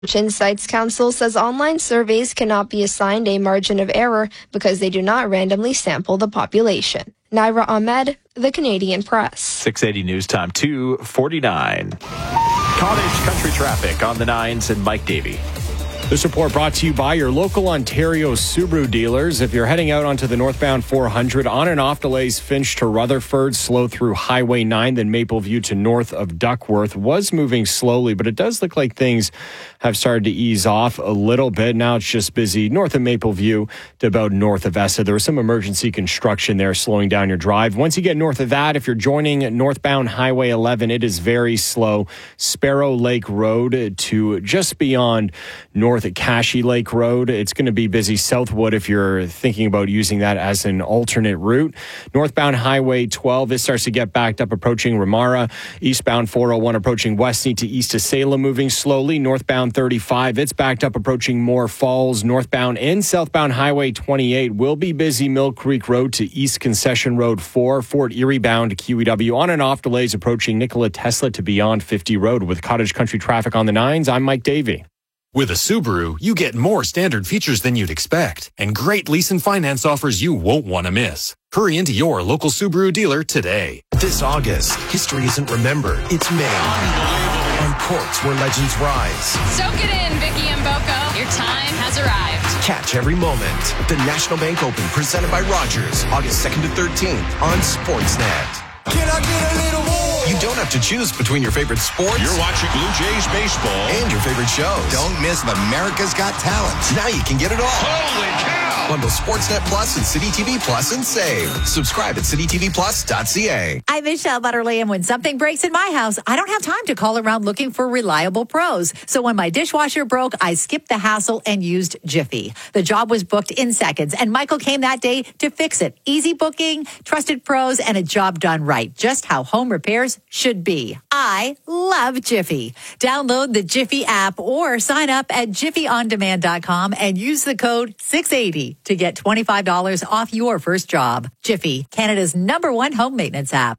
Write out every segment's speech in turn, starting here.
Insights Council says online surveys cannot be assigned a margin of error because they do not randomly sample the population. Naira Ahmed, The Canadian Press. 680 News Time, 2:49. Cottage Country Traffic on the 9s and Mike Davey. This report brought to you by your local Ontario Subaru dealers. If you're heading out onto the northbound 400, on and off delays Finch to Rutherford, slow through Highway 9, then Mapleview to north of Duckworth. Was moving slowly, but it does look like things have started to ease off a little bit. Now it's just busy north of Mapleview to about north of Essa. There was some emergency construction there slowing down your drive. Once you get north of that, if you're joining northbound Highway 11, it is very slow. Sparrow Lake Road to just beyond north at Cashy Lake Road. It's going to be busy Southwood if you're thinking about using that as an alternate route. Northbound Highway 12, it starts to get backed up approaching Ramara. Eastbound 401 approaching Westney to east of Salem moving slowly. Northbound 35, it's backed up approaching Moore Falls. Northbound and southbound Highway 28 will be busy Mill Creek Road to East Concession Road 4. Fort Erie bound to QEW. On and off delays approaching Nikola Tesla to beyond 50 Road. With Cottage Country Traffic on the 9s, I'm Mike Davey. With a Subaru, you get more standard features than you'd expect and great lease and finance offers you won't want to miss. Hurry into your local Subaru dealer today. This August, history isn't remembered, it's made. On courts where legends rise. Soak it in, Vicky and Boko. Your time has arrived. Catch every moment. The National Bank Open, presented by Rogers, August 2nd to 13th on Sportsnet. Can I get a little more? You don't have to choose between your favorite sports. You're watching Blue Jays baseball. And your favorite shows. Don't miss America's Got Talent. Now you can get it all. Holy cow! Bundle Sportsnet Plus and City TV Plus and save. Subscribe at citytvplus.ca. I'm Michelle Butterly, and when something breaks in my house, I don't have time to call around looking for reliable pros. So when my dishwasher broke, I skipped the hassle and used Jiffy. The job was booked in seconds, and Michael came that day to fix it. Easy booking, trusted pros, and a job done right. Just how home repairs should be. I love Jiffy. Download the Jiffy app or sign up at jiffyondemand.com and use the code 680 to get $25 off your first job. Jiffy, Canada's #1 home maintenance app.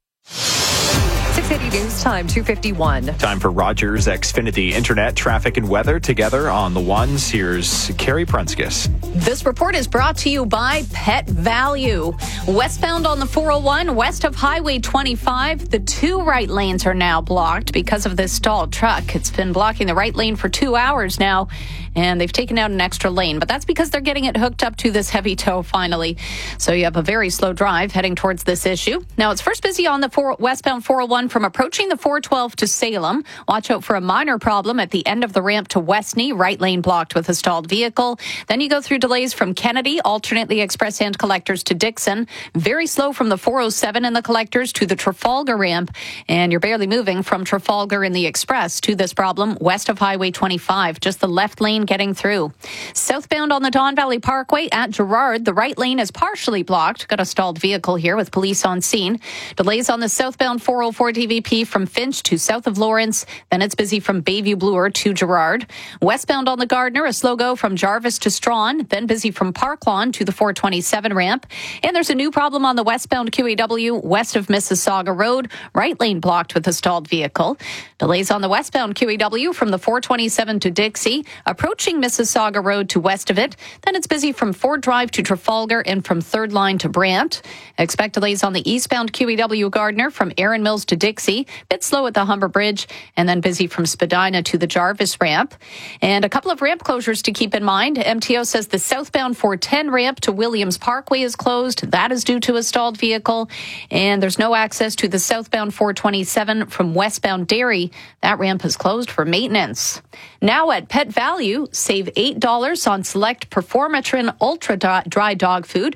680 News Time, 2:51. Time for Rogers Xfinity Internet, traffic and weather together on the 1s. Here's Carrie Prunskis. This report is brought to you by Pet Value. Westbound on the 401, west of Highway 25, the two right lanes are now blocked because of this stalled truck. It's been blocking the right lane for 2 hours now, and they've taken out an extra lane. But that's because they're getting it hooked up to this heavy tow finally. So you have a very slow drive heading towards this issue. Now, it's first busy on the westbound 401 from approaching the 412 to Salem. Watch out for a minor problem at the end of the ramp to Westney, right lane blocked with a stalled vehicle. Then you go through delays from Kennedy, alternately express and collectors to Dixon. Very slow from the 407 and the collectors to the Trafalgar ramp. And you're barely moving from Trafalgar in the express to this problem west of Highway 25, just the left lane getting through. Southbound on the Don Valley Parkway at Gerrard, the right lane is partially blocked. Got a stalled vehicle here with police on scene. Delays on the southbound 404 DVP from Finch to south of Lawrence. Then it's busy from Bayview Bloor to Gerrard. Westbound on the Gardner, a slow go from Jarvis to Strawn. Then busy from Park Lawn to the 427 ramp. And there's a new problem on the westbound QEW west of Mississauga Road. Right lane blocked with a stalled vehicle. Delays on the westbound QEW from the 427 to Dixie, approaching Mississauga Road to west of it. Then it's busy from Ford Drive to Trafalgar and from Third Line to Brant. Expect delays on the eastbound QEW Gardner from Erin Mills to Dixie. Bit slow at the Humber Bridge, and then busy from Spadina to the Jarvis ramp. And a couple of ramp closures to keep in mind. MTO says the southbound 410 ramp to Williams Parkway is closed. That is due to a stalled vehicle. And there's no access to the southbound 427 from westbound Derry. That ramp is closed for maintenance. Now at Pet Value, save $8 on select Performatrin Ultra Dry Dog Food,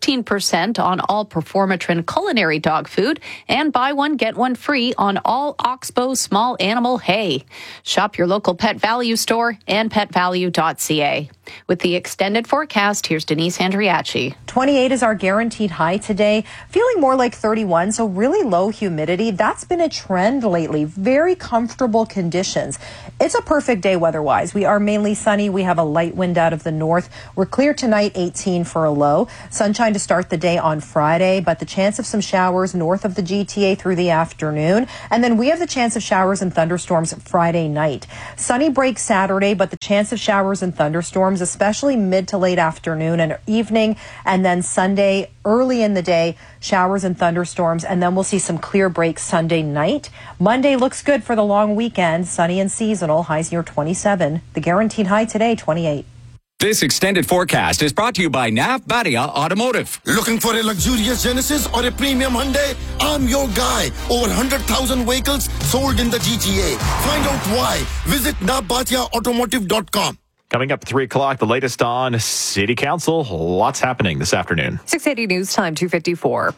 15% on all Performatrin Culinary Dog Food, and buy one, get one free on all Oxbow small animal hay. Shop your local Pet Value store and petvalue.ca. With the extended forecast, here's Denise Andriachi. 28 is our guaranteed high today. Feeling more like 31, so really low humidity. That's been a trend lately. Very comfortable conditions. It's a perfect day weather-wise. We are mainly sunny. We have a light wind out of the north. We're clear tonight, 18 for a low. Sunshine to start the day on Friday, but the chance of some showers north of the GTA through the afternoon. And then we have the chance of showers and thunderstorms Friday night. Sunny break Saturday, but the chance of showers and thunderstorms, especially mid to late afternoon and evening. And then Sunday, early in the day, showers and thunderstorms. And then we'll see some clear breaks Sunday night. Monday looks good for the long weekend. Sunny and seasonal, highs near 27. The guaranteed high today, 28. This extended forecast is brought to you by Nav Badia Automotive. Looking for a luxurious Genesis or a premium Hyundai? I'm your guy. Over 100,000 vehicles sold in the GTA. Find out why. Visit navbatiaautomotive.com. Coming up at 3 o'clock, the latest on City Council. Lots happening this afternoon. 680 News Time, 2:54.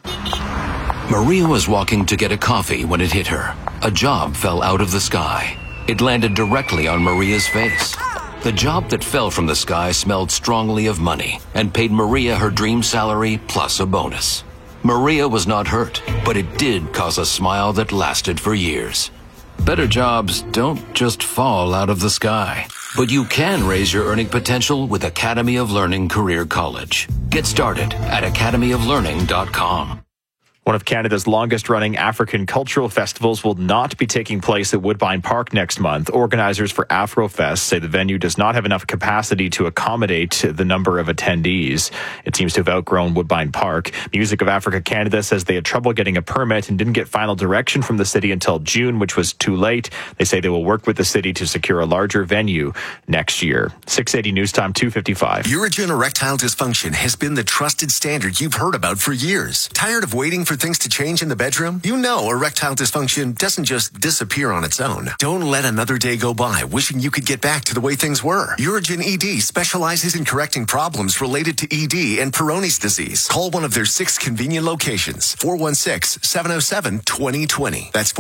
Maria was walking to get a coffee when it hit her. A job fell out of the sky. It landed directly on Maria's face. The job that fell from the sky smelled strongly of money and paid Maria her dream salary plus a bonus. Maria was not hurt, but it did cause a smile that lasted for years. Better jobs don't just fall out of the sky, but you can raise your earning potential with Academy of Learning Career College. Get started at academyoflearning.com. One of Canada's longest-running African cultural festivals will not be taking place at Woodbine Park next month. Organizers for Afrofest say the venue does not have enough capacity to accommodate the number of attendees. It seems to have outgrown Woodbine Park. Music of Africa Canada says they had trouble getting a permit and didn't get final direction from the city until June, which was too late. They say they will work with the city to secure a larger venue next year. 680 News Time, 2:55. Urigen erectile dysfunction has been the trusted standard you've heard about for years. Tired of waiting for things to change in the bedroom? You know erectile dysfunction doesn't just disappear on its own. Don't let another day go by wishing you could get back to the way things were. Urigen ED specializes in correcting problems related to ED and Peyronie's disease. Call one of their 6 convenient locations. 416-707-2020. That's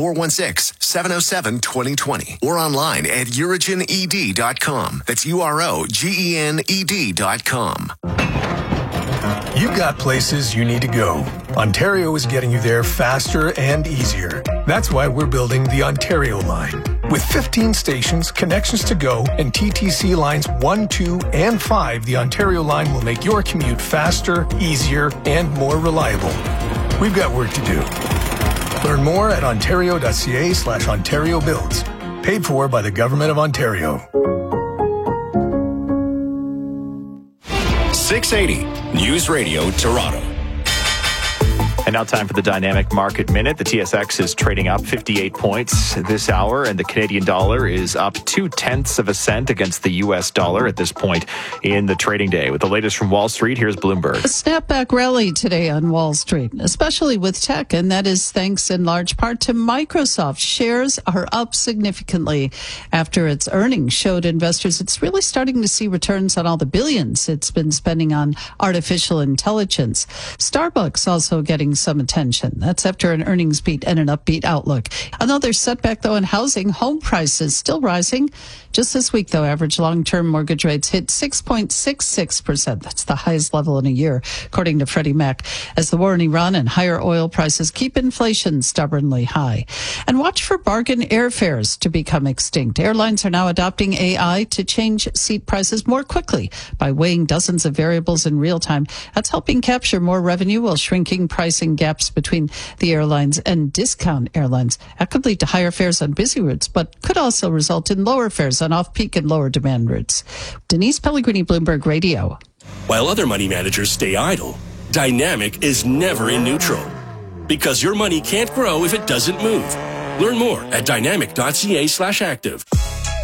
416-707-2020. Or online at urigened.com. That's UROGENED.com. You've got places you need to go. Ontario is getting you there faster and easier. That's why we're building the Ontario line. With 15 stations, connections to go, and TTC lines 1, 2, and 5, the Ontario line will make your commute faster, easier, and more reliable. We've got work to do. Learn more at ontario.ca/Ontario Builds. Paid for by the Government of Ontario. 680 News Radio Toronto. And now time for the Dynamic Market Minute. The TSX is trading up 58 points this hour, and the Canadian dollar is up 0.2 cents against the U.S. dollar at this point in the trading day. With the latest from Wall Street, here's Bloomberg. A snapback rally today on Wall Street, especially with tech, and that is thanks in large part to Microsoft. Shares are up significantly after its earnings showed investors it's really starting to see returns on all the billions it's been spending on artificial intelligence. Starbucks also getting some attention. That's after an earnings beat and an upbeat outlook. Another setback, though, in housing. Home prices still rising. Just this week, though, average long-term mortgage rates hit 6.66%. That's the highest level in a year, according to Freddie Mac, as the war in Iran and higher oil prices keep inflation stubbornly high. And watch for bargain airfares to become extinct. Airlines are now adopting AI to change seat prices more quickly by weighing dozens of variables in real time. That's helping capture more revenue while shrinking pricing gaps between the airlines and discount airlines. That could lead to higher fares on busy routes, but could also result in lower fares on off-peak and lower demand routes. Denise Pellegrini, Bloomberg Radio. While other money managers stay idle, Dynamic is never in neutral. Because your money can't grow if it doesn't move. Learn more at dynamic.ca/active.